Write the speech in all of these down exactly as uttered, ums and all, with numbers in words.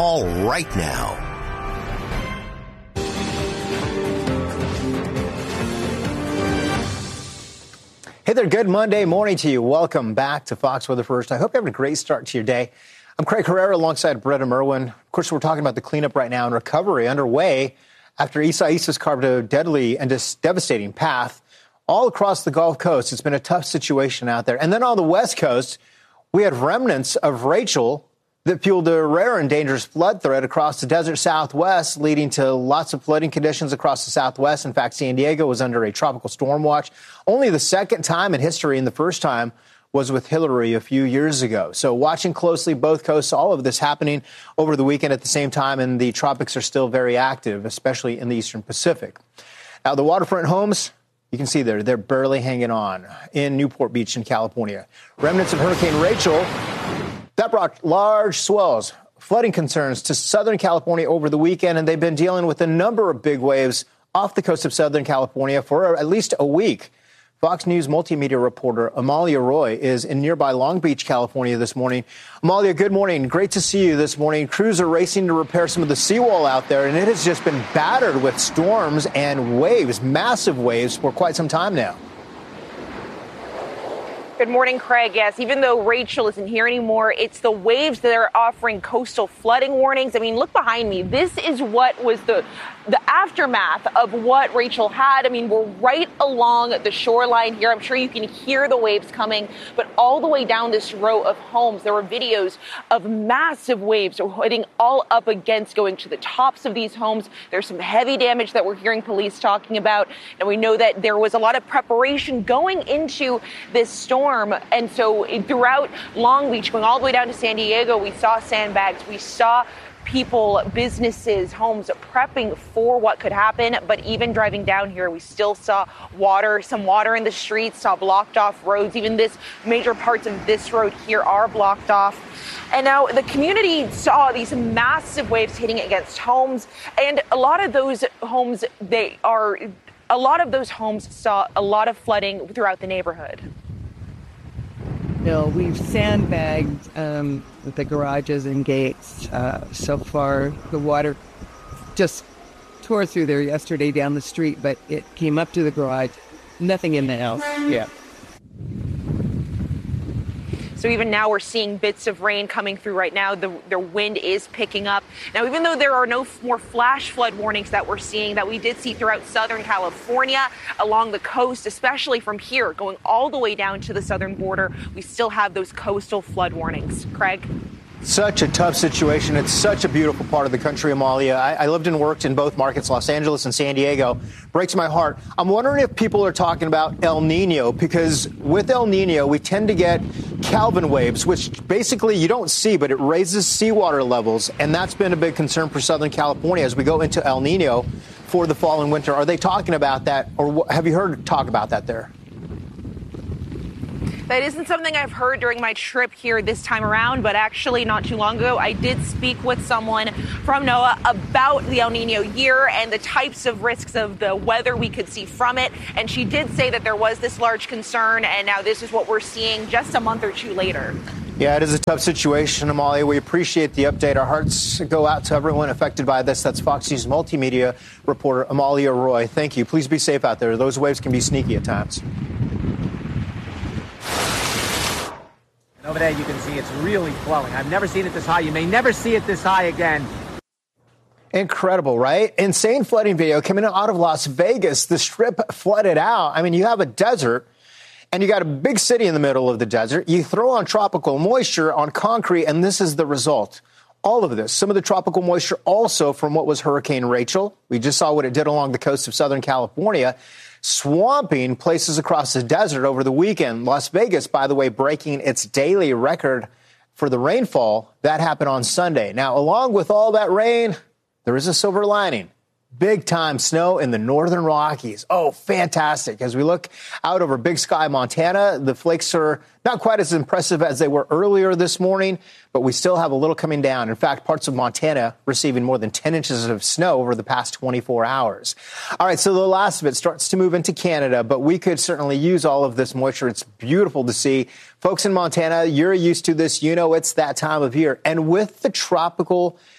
Call right now. Hey there, good Monday morning to you. Welcome back to Fox Weather First. I hope you're having a great start to your day. I'm Craig Herrera alongside Bretta Merwin. Of course, we're talking about the cleanup right now and recovery underway after Isaias carved a deadly and devastating path all across the Gulf Coast. It's been a tough situation out there. And then on the West Coast, we had remnants of Rachel that fueled a rare and dangerous flood threat across the desert Southwest, leading to lots of flooding conditions across the Southwest. In fact, San Diego was under a tropical storm watch. Only the second time in history, and the first time was with Hillary a few years ago. So watching closely both coasts, all of this happening over the weekend at the same time, and the tropics are still very active, especially in the eastern Pacific. Now, the waterfront homes, you can see there, they're barely hanging on in Newport Beach in California. Remnants of Hurricane Rachel, that brought large swells, flooding concerns to Southern California over the weekend, and they've been dealing with a number of big waves off the coast of Southern California for at least a week. Fox News multimedia reporter Amalia Roy is in nearby Long Beach, California this morning. Amalia, good morning. Great to see you this morning. Crews are racing to repair some of the seawall out there, and it has just been battered with storms and waves, massive waves, for quite some time now. Good morning, Craig. Yes, even though Rachel isn't here anymore, it's the waves that are offering coastal flooding warnings. I mean, look behind me. This is what was the the aftermath of what Rachel had. I mean, we're right along the shoreline here. I'm sure you can hear the waves coming, but all the way down this row of homes, there were videos of massive waves hitting all up against, going to the tops of these homes. There's some heavy damage that we're hearing police talking about. And we know that there was a lot of preparation going into this storm. And so throughout Long Beach, going all the way down to San Diego, we saw sandbags, we saw people, businesses, homes prepping for what could happen. But even driving down here, we still saw water, some water in the streets, saw blocked off roads. Even this major parts of this road here are blocked off. And now the community saw these massive waves hitting against homes. And a lot of those homes, they are, a lot of those homes saw a lot of flooding throughout the neighborhood. No, we've sandbagged um, the garages and gates. Uh, so far, the water just tore through there yesterday down the street, but it came up to the garage. Nothing in the house. Yeah. So even now we're seeing bits of rain coming through right now. The, the wind is picking up. Now, even though there are no more flash flood warnings that we're seeing, that we did see throughout Southern California, along the coast, especially from here, going all the way down to the southern border, we still have those coastal flood warnings. Craig? Such a tough situation. It's such a beautiful part of the country, Amalia. I, I lived and worked in both markets, Los Angeles and San Diego. Breaks my heart. I'm wondering if people are talking about El Nino, because with El Nino, we tend to get Kelvin waves, which basically you don't see, but it raises seawater levels. And that's been a big concern for Southern California as we go into El Nino for the fall and winter. Are they talking about that, or have you heard talk about that there? That isn't something I've heard during my trip here this time around, but actually not too long ago, I did speak with someone from NOAA about the El Nino year and the types of risks of the weather we could see from it. And she did say that there was this large concern, and now this is what we're seeing just a month or two later. Yeah, it is a tough situation, Amalia. We appreciate the update. Our hearts go out to everyone affected by this. That's Fox News multimedia reporter Amalia Roy. Thank you. Please be safe out there. Those waves can be sneaky at times. And over there you can see it's really flowing. I've never seen it this high. You may never see it this high again. Incredible, right? Insane flooding video coming out of Las Vegas. The Strip flooded out. I mean, you have a desert and you got a big city in the middle of the desert. You throw on tropical moisture on concrete, and this is the result. All of this, some of the tropical moisture also from what was Hurricane Rachel. We just saw what it did along the coast of Southern California, swamping places across the desert over the weekend. Las Vegas, by the way, breaking its daily record for the rainfall. That happened on Sunday. Now, along with all that rain, there is a silver lining. Big time snow in the northern Rockies. Oh, fantastic. As we look out over Big Sky, Montana, the flakes are not quite as impressive as they were earlier this morning, but we still have a little coming down. In fact, parts of Montana receiving more than ten inches of snow over the past twenty-four hours. All right, so the last of it starts to move into Canada, but we could certainly use all of this moisture. It's beautiful to see. Folks in Montana, you're used to this. You know it's that time of year. And with the tropical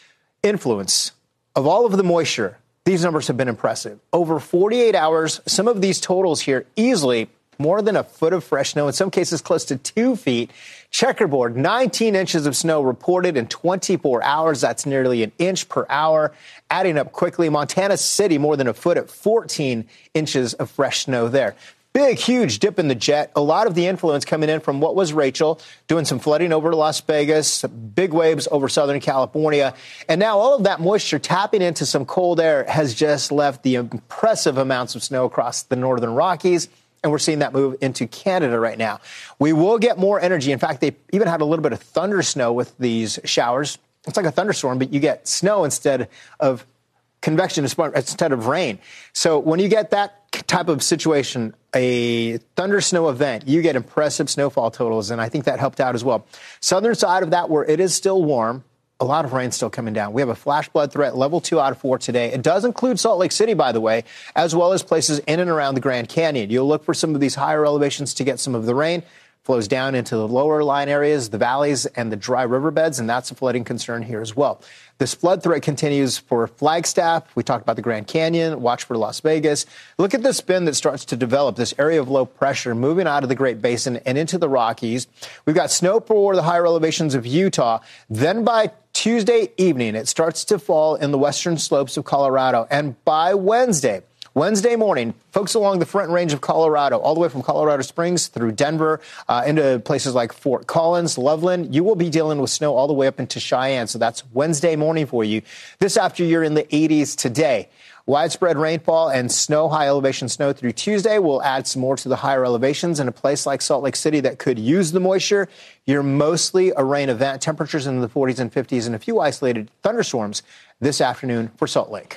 influence of all of the moisture, these numbers have been impressive. Over forty-eight hours, some of these totals here easily more than a foot of fresh snow, in some cases close to two feet. Checkerboard, nineteen inches of snow reported in twenty-four hours. That's nearly an inch per hour, adding up quickly. Montana City, more than a foot at fourteen inches of fresh snow there. Big, huge dip in the jet. A lot of the influence coming in from what was Rachel, doing some flooding over Las Vegas, big waves over Southern California. And now all of that moisture tapping into some cold air has just left the impressive amounts of snow across the northern Rockies. And we're seeing that move into Canada right now. We will get more energy. In fact, they even had a little bit of thunder snow with these showers. It's like a thunderstorm, but you get snow instead of convection instead of rain. So when you get that type of situation, a thunder snow event, you get impressive snowfall totals, and I think that helped out as well. Southern side of that, where it is still warm, a lot of rain still coming down. We have a flash flood threat, level two out of four today. It does include Salt Lake City, by the way, as well as places in and around the Grand Canyon. You'll look for some of these higher elevations to get some of the rain. Flows down into the lower line areas, the valleys, and the dry riverbeds, and that's a flooding concern here as well. This flood threat continues for Flagstaff. We talked about the Grand Canyon. Watch for Las Vegas. Look at the spin that starts to develop, this area of low pressure moving out of the Great Basin and into the Rockies. We've got snow for the higher elevations of Utah. Then by Tuesday evening, it starts to fall in the western slopes of Colorado. And by Wednesday, Wednesday morning, folks along the front range of Colorado, all the way from Colorado Springs through Denver, uh, into places like Fort Collins, Loveland, you will be dealing with snow all the way up into Cheyenne. So that's Wednesday morning for you. This after you're in the eighties today. Widespread rainfall and snow, high elevation snow through Tuesday will add some more to the higher elevations. In a place like Salt Lake City that could use the moisture, you're mostly a rain event. Temperatures in the forties and fifties and a few isolated thunderstorms this afternoon for Salt Lake.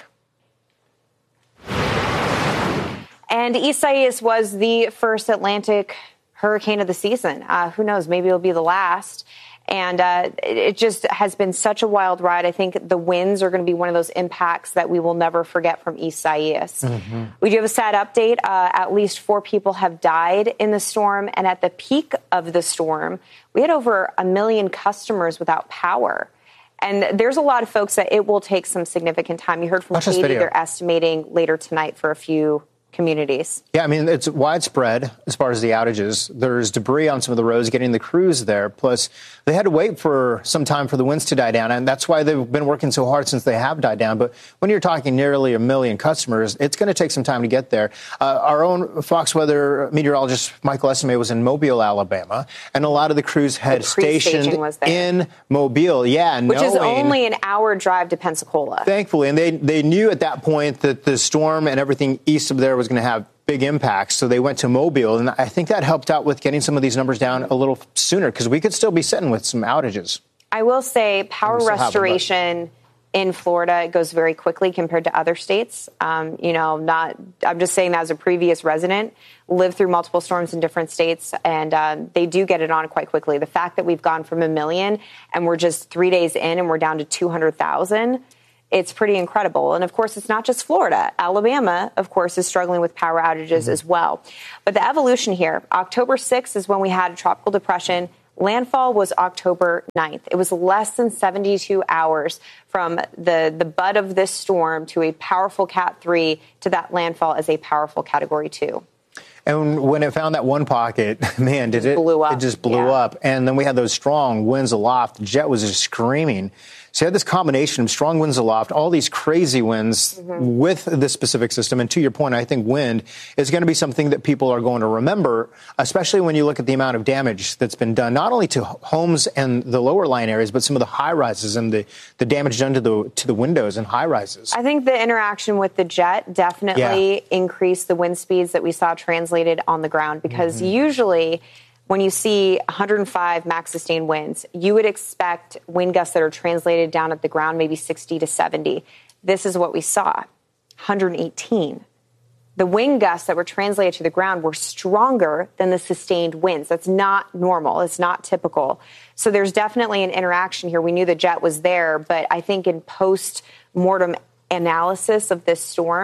And Isaias was the first Atlantic hurricane of the season. Uh, who knows? Maybe it'll be the last. And uh, it just has been such a wild ride. I think the winds are going to be one of those impacts that we will never forget from Isaias. Mm-hmm. We do have a sad update. Uh, at least four people have died in the storm. And at the peak of the storm, we had over a million customers without power. And there's a lot of folks that it will take some significant time. You heard from Katie, they're estimating later tonight for a few communities. Yeah, I mean, it's widespread as far as the outages. There's debris on some of the roads getting the crews there. Plus, they had to wait for some time for the winds to die down, and that's why they've been working so hard since they have died down. But when you're talking nearly a million customers, it's going to take some time to get there. Uh, our own Fox Weather meteorologist, Michael Esime, was in Mobile, Alabama, and a lot of the crews had stationed in Mobile. Yeah, Which knowing, is only an hour drive to Pensacola. Thankfully, and they, they knew at that point that the storm and everything east of there was going to have big impacts, so they went to Mobile, and I think that helped out with getting some of these numbers down a little sooner, because we could still be sitting with some outages. I will say power restoration in Florida goes very quickly compared to other states. Um, you know, not, I'm just saying that as a previous resident, lived through multiple storms in different states, and uh, they do get it on quite quickly. The fact that we've gone from a million and we're just three days in and we're down to two hundred thousand, it's pretty incredible. And, of course, it's not just Florida. Alabama, of course, is struggling with power outages mm-hmm. as well. But the evolution here, October sixth is when we had a tropical depression. Landfall was October ninth. It was less than seventy-two hours from the, the butt of this storm to a powerful Cat three to that landfall as a powerful Category two. And when it found that one pocket, man, did it, it, blew up. it just blew yeah. up. And then we had those strong winds aloft. The jet was just screaming. So you had this combination of strong winds aloft, all these crazy winds mm-hmm. with this specific system. And to your point, I think wind is going to be something that people are going to remember, especially when you look at the amount of damage that's been done, not only to homes and the lower line areas, but some of the high rises and the, the damage done to the to the windows and high rises. I think the interaction with the jet definitely yeah. increased the wind speeds that we saw translated on the ground, because mm-hmm. usually when you see one hundred five max sustained winds, you would expect wind gusts that are translated down at the ground, maybe sixty to seventy. This is what we saw, one hundred eighteen. The wind gusts that were translated to the ground were stronger than the sustained winds. That's not normal. It's not typical. So there's definitely an interaction here. We knew the jet was there, but I think in post-mortem analysis of this storm,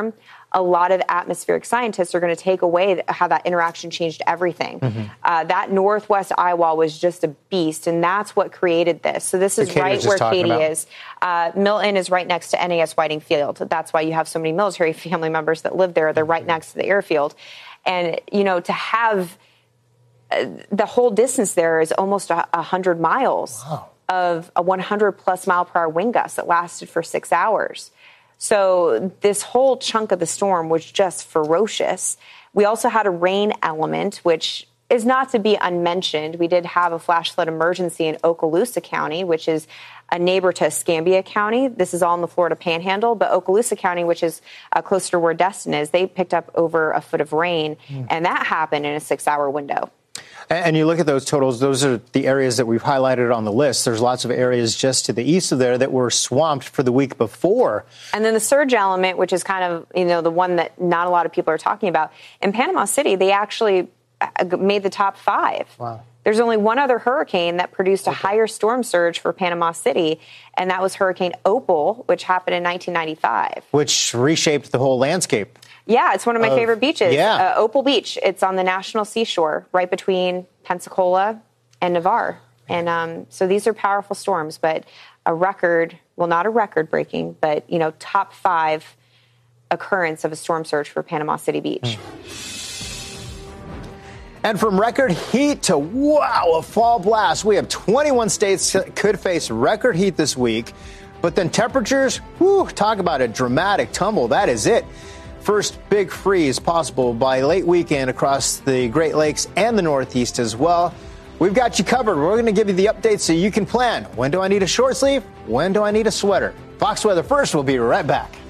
a lot of atmospheric scientists are going to take away how that interaction changed everything. Mm-hmm. Uh, that northwest eye wall was just a beast, and that's what created this. So this is right where Katie about. is. Uh, Milton is right next to N A S Whiting Field. That's why you have so many military family members that live there. They're right next to the airfield. And, you know, to have uh, the whole distance there is almost a, a hundred miles wow. of a one hundred plus mile per hour wind gust that lasted for six hours. So this whole chunk of the storm was just ferocious. We also had a rain element, which is not to be unmentioned. We did have a flash flood emergency in Okaloosa County, which is a neighbor to Escambia County. This is all in the Florida Panhandle, but Okaloosa County, which is uh, closer to where Destin is, they picked up over a foot of rain, mm. and that happened in a six-hour window. And you look at those totals, those are the areas that we've highlighted on the list. There's lots of areas just to the east of there that were swamped for the week before. And then the surge element, which is kind of, you know, the one that not a lot of people are talking about. In Panama City, they actually made the top five. Wow. There's only one other hurricane that produced a okay. higher storm surge for Panama City, and that was Hurricane Opal, which happened in nineteen ninety-five. Which reshaped the whole landscape. Yeah, it's one of my uh, favorite beaches. Yeah. Uh, Opal Beach. It's on the National Seashore, right between Pensacola and Navarre. And um, so these are powerful storms, but a record, well, not a record breaking, but, you know, top five occurrence of a storm surge for Panama City Beach. Mm. And from record heat to, wow, a fall blast. We have twenty-one states that could face record heat this week. But then temperatures, whew, talk about a dramatic tumble. That is it. First big freeze possible by late weekend across the Great Lakes and the Northeast as well. We've got you covered. We're going to give you the updates so you can plan. When do I need a short sleeve? When do I need a sweater? Fox Weather First will be right back.